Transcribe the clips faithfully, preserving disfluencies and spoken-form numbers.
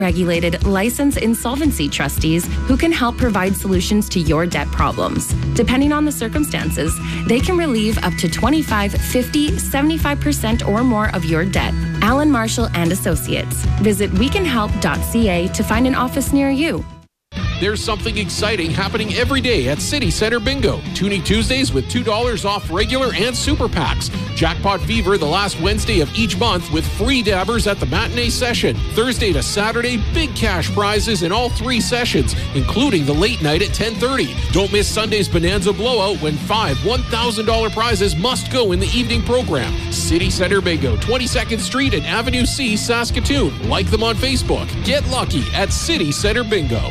Regulated, licensed insolvency trustees who can help provide solutions to your debt problems. Depending on the circumstances, they can relieve up to twenty-five, fifty, seventy-five percent or more of your debt. Allen Marshall and Associates. Visit we can help dot c a to find an office near you. There's something exciting happening every day at City Center Bingo. Tuning Tuesdays with two dollars off regular and super packs. Jackpot Fever the last Wednesday of each month with free dabbers at the matinee session. Thursday to Saturday, big cash prizes in all three sessions, including the late night at ten thirty. Don't miss Sunday's Bonanza Blowout when five one thousand dollars prizes must go in the evening program. City Center Bingo, twenty-second Street and Avenue C, Saskatoon. Like them on Facebook. Get lucky at City Center Bingo.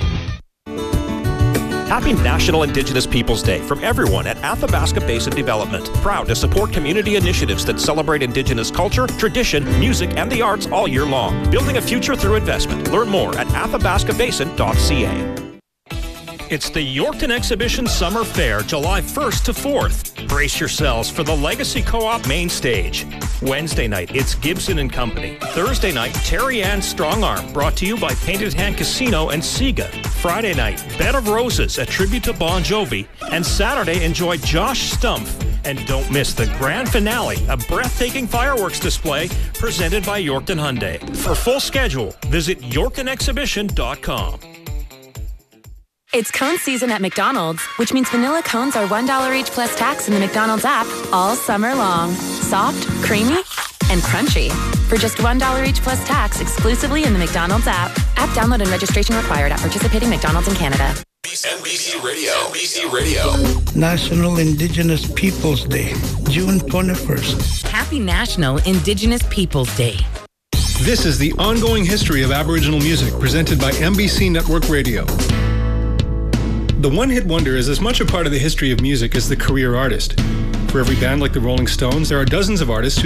Happy National Indigenous Peoples Day from everyone at Athabasca Basin Development. Proud to support community initiatives that celebrate Indigenous culture, tradition, music, and the arts all year long. Building a future through investment. Learn more at athabasca basin dot c a. It's the Yorkton Exhibition Summer Fair, July first to fourth. Brace yourselves for the Legacy Co-op main stage. Wednesday night, it's Gibson and Company. Thursday night, Terry Ann's Strong Arm, brought to you by Painted Hand Casino and Sega. Friday night, Bed of Roses, a tribute to Bon Jovi. And Saturday, enjoy Josh Stumpf. And don't miss the grand finale, a breathtaking fireworks display presented by Yorkton Hyundai. For full schedule, visit yorkton exhibition dot com. It's cone season at McDonald's, which means vanilla cones are one dollar each plus tax in the McDonald's app all summer long. Soft, creamy, and crunchy. For just one dollar each plus tax exclusively in the McDonald's app. App download and registration required at participating McDonald's in Canada. N B C Radio. N B C Radio. National Indigenous Peoples Day, June twenty-first. Happy National Indigenous Peoples Day. This is the ongoing history of Aboriginal music presented by N B C Network Radio. The one-hit wonder is as much a part of the history of music as the career artist. For every band like the Rolling Stones, there are dozens of artists who